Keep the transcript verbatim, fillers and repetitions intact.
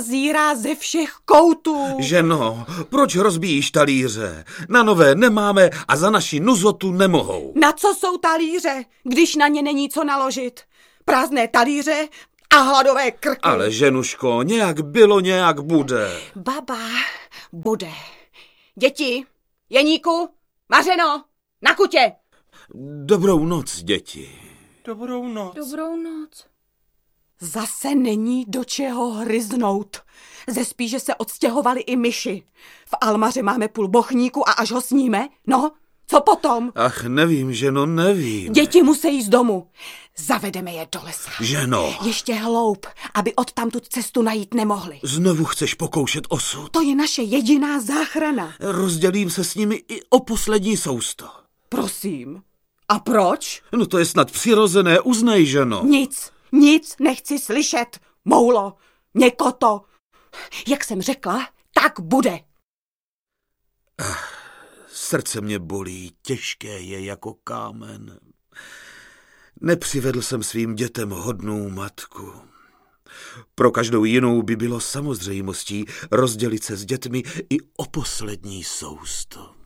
zírá ze všech koutů. Ženo, proč rozbíjíš talíře? Na nové nemáme a za naši nuzotu nemohou. Na co jsou talíře, když na ně není co naložit? Prázdné talíře a hladové krky. Ale ženuško, nějak bylo, nějak bude. Baba, bude. Děti, Jeníku, Mařeno, na kutě. Dobrou noc, děti. Dobrou noc. Dobrou noc. Zase není do čeho hryznout. Ze spíže se odstěhovali i myši. V Almaře máme půl bochníku a až ho sníme, no, co potom? Ach, nevím, ženo, nevím. Děti musí jít z domu. Zavedeme je do lesa. Ženo. Ještě hloub, aby odtamtud cestu najít nemohli. Znovu chceš pokoušet osud? To je naše jediná záchrana. Rozdělím se s nimi i o poslední sousto. Prosím. A proč? No to je snad přirozené, uznej, ženo. Nic, nic nechci slyšet. Moulo, někoto. Jak jsem řekla, tak bude. Srdce mě bolí, těžké je jako kámen. Nepřivedl jsem svým dětem hodnou matku. Pro každou jinou by bylo samozřejmostí rozdělit se s dětmi i o poslední sousto.